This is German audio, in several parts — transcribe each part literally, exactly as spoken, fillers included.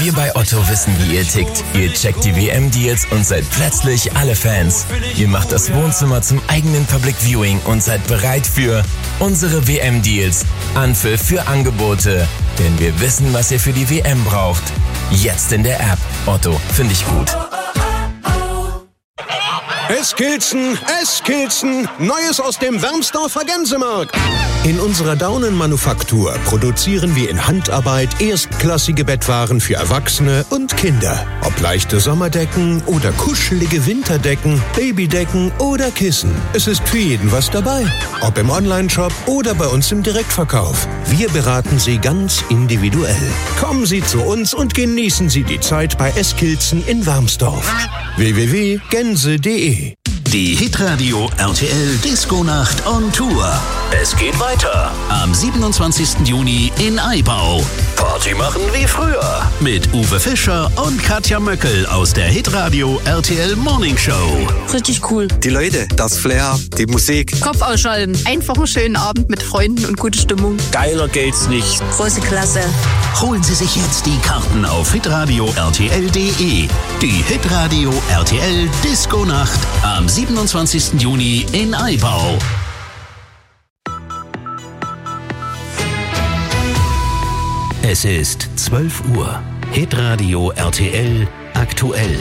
Wir bei Otto wissen, wie ihr tickt. Ihr checkt die W M-Deals und seid plötzlich alle Fans. Ihr macht das Wohnzimmer zum eigenen Public Viewing und seid bereit für unsere W M-Deals. Anpfiff für Angebote. Denn wir wissen, was ihr für die W M braucht. Jetzt in der App. Otto, finde ich gut. Eskilzen, Eskilzen, Neues aus dem Wermsdorfer Gänsemarkt. In unserer Daunenmanufaktur produzieren wir in Handarbeit erstklassige Bettwaren für Erwachsene und Kinder. Ob leichte Sommerdecken oder kuschelige Winterdecken, Babydecken oder Kissen. Es ist für jeden was dabei. Ob im Onlineshop oder bei uns im Direktverkauf. Wir beraten Sie ganz individuell. Kommen Sie zu uns und genießen Sie die Zeit bei Eskilzen in Wermsdorf. w w w punkt gänse punkt de Die Hitradio R T L Disco-Nacht on Tour. Es geht weiter am siebenundzwanzigsten Juni in Aibau. Party machen wie früher mit Uwe Fischer und Katja Möckel aus der Hitradio R T L Morning Show. Richtig cool. Die Leute, das Flair, die Musik. Kopf ausschalten. Einfach einen schönen Abend mit Freunden und gute Stimmung. Geiler geht's nicht. Große Klasse. Holen Sie sich jetzt die Karten auf hitradio r t l punkt de. Die Hitradio R T L Disco-Nacht am siebenundzwanzigsten Juni in Aibau. Es ist zwölf Uhr. Hitradio R T L aktuell.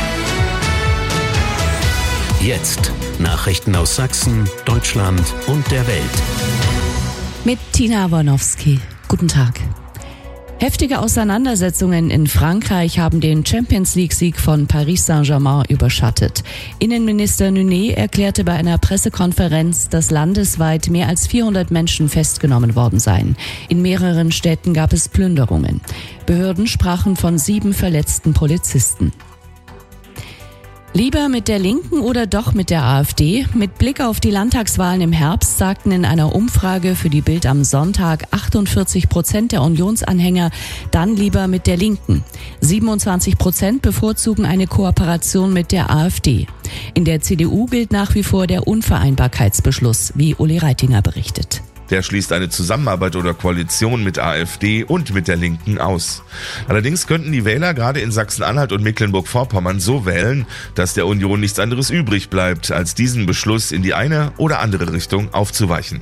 Jetzt Nachrichten aus Sachsen, Deutschland und der Welt. Mit Tina Wornowski. Guten Tag. Heftige Auseinandersetzungen in Frankreich haben den Champions-League-Sieg von Paris Saint-Germain überschattet. Innenminister Nunet erklärte bei einer Pressekonferenz, dass landesweit mehr als vierhundert Menschen festgenommen worden seien. In mehreren Städten gab es Plünderungen. Behörden sprachen von sieben verletzten Polizisten. Lieber mit der Linken oder doch mit der AfD? Mit Blick auf die Landtagswahlen im Herbst sagten in einer Umfrage für die Bild am Sonntag achtundvierzig Prozent der Unionsanhänger dann lieber mit der Linken. siebenundzwanzig Prozent bevorzugen eine Kooperation mit der AfD. In der C D U gilt nach wie vor der Unvereinbarkeitsbeschluss, wie Uli Reitinger berichtet. Der schließt eine Zusammenarbeit oder Koalition mit AfD und mit der Linken aus. Allerdings könnten die Wähler gerade in Sachsen-Anhalt und Mecklenburg-Vorpommern so wählen, dass der Union nichts anderes übrig bleibt, als diesen Beschluss in die eine oder andere Richtung aufzuweichen.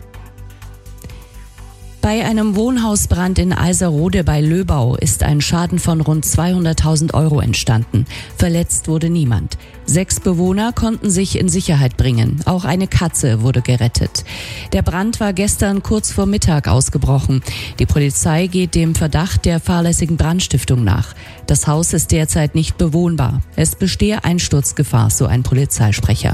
Bei einem Wohnhausbrand in Eiserode bei Löbau ist ein Schaden von rund zweihunderttausend Euro entstanden. Verletzt wurde niemand. Sechs Bewohner konnten sich in Sicherheit bringen. Auch eine Katze wurde gerettet. Der Brand war gestern kurz vor Mittag ausgebrochen. Die Polizei geht dem Verdacht der fahrlässigen Brandstiftung nach. Das Haus ist derzeit nicht bewohnbar. Es bestehe Einsturzgefahr, so ein Polizeisprecher.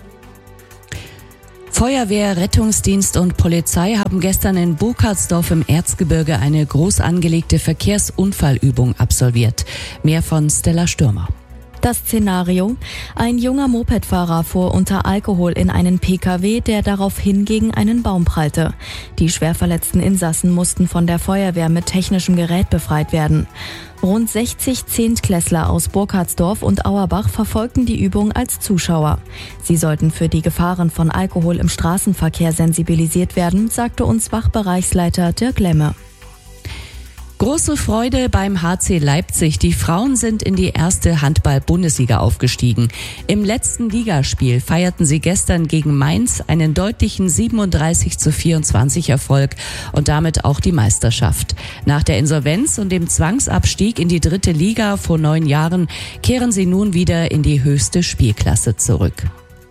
Feuerwehr, Rettungsdienst und Polizei haben gestern in Burkhardsdorf im Erzgebirge eine groß angelegte Verkehrsunfallübung absolviert. Mehr von Stella Stürmer. Das Szenario: Ein junger Mopedfahrer fuhr unter Alkohol in einen P K W, der daraufhin gegen einen Baum prallte. Die schwer verletzten Insassen mussten von der Feuerwehr mit technischem Gerät befreit werden. Rund sechzig Zehntklässler aus Burkhardsdorf und Auerbach verfolgten die Übung als Zuschauer. Sie sollten für die Gefahren von Alkohol im Straßenverkehr sensibilisiert werden, sagte uns Fachbereichsleiter Dirk Lemme. Große Freude beim H C Leipzig. Die Frauen sind in die erste Handball-Bundesliga aufgestiegen. Im letzten Ligaspiel feierten sie gestern gegen Mainz einen deutlichen siebenunddreißig zu vierundzwanzig Erfolg und damit auch die Meisterschaft. Nach der Insolvenz und dem Zwangsabstieg in die dritte Liga vor neun Jahren kehren sie nun wieder in die höchste Spielklasse zurück.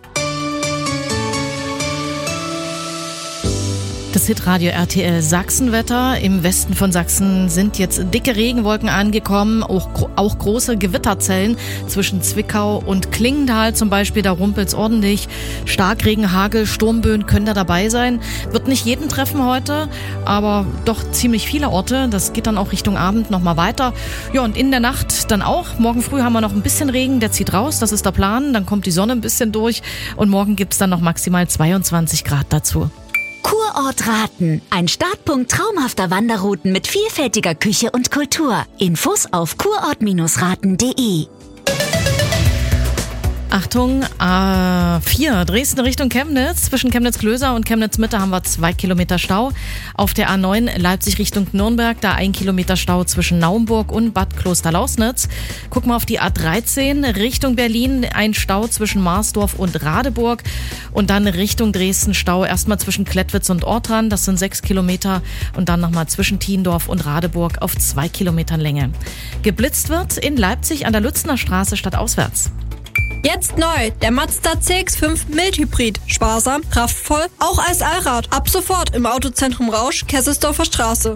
Das Hitradio R T L Sachsenwetter. Im Westen von Sachsen sind jetzt dicke Regenwolken angekommen, auch, auch große Gewitterzellen zwischen Zwickau und Klingenthal zum Beispiel. Da rumpelt's ordentlich. Starkregen, Hagel, Sturmböen können da dabei sein. Wird nicht jeden treffen heute, aber doch ziemlich viele Orte. Das geht dann auch Richtung Abend nochmal weiter. Ja, und in der Nacht dann auch. Morgen früh haben wir noch ein bisschen Regen, der zieht raus, das ist der Plan. Dann kommt die Sonne ein bisschen durch und morgen gibt's dann noch maximal zweiundzwanzig Grad dazu. Kurort Raten. Ein Startpunkt traumhafter Wanderrouten mit vielfältiger Küche und Kultur. Infos auf kurort Bindestrich raten punkt de. Achtung, A vier, Dresden Richtung Chemnitz. Zwischen Chemnitz-Klöser und Chemnitz-Mitte haben wir zwei Kilometer Stau. Auf der A neun Leipzig Richtung Nürnberg, da ein Kilometer Stau zwischen Naumburg und Bad Klosterlausnitz. Guck mal auf die A dreizehn Richtung Berlin, ein Stau zwischen Marsdorf und Radeburg. Und dann Richtung Dresden Stau erstmal zwischen Klettwitz und Ortran, das sind sechs Kilometer. Und dann nochmal zwischen Thiendorf und Radeburg auf zwei Kilometern Länge. Geblitzt wird in Leipzig an der Lützner Straße stadtauswärts. Jetzt neu, der Mazda C X fünf Mildhybrid. Sparsam, kraftvoll, auch als Allrad. Ab sofort im Autozentrum Rausch, Kesselsdorfer Straße.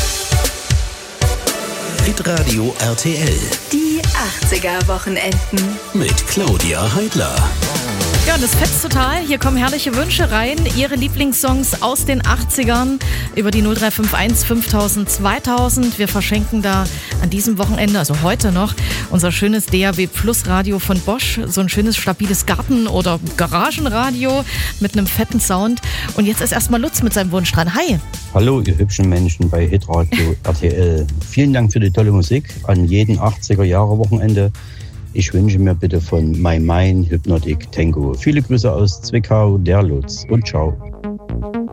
Hitradio R T L. Die achtziger-Wochenenden. Mit Claudia Heidler. Ja, das fetzt total. Hier kommen herrliche Wünsche rein. Ihre Lieblingssongs aus den achtzigern über die null drei fünf eins fünftausend zweitausend. Wir verschenken da an diesem Wochenende, also heute noch, unser schönes D A B Plus Radio von Bosch. So ein schönes, stabiles Garten- oder Garagenradio mit einem fetten Sound. Und jetzt ist erstmal Lutz mit seinem Wunsch dran. Hi! Hallo, ihr hübschen Menschen bei Hitradio R T L. Vielen Dank für die tolle Musik an jedem achtziger-Jahre-Wochenende. Ich wünsche mir bitte von My Mind Hypnotic Tango. Viele Grüße aus Zwickau, der Lutz und ciao.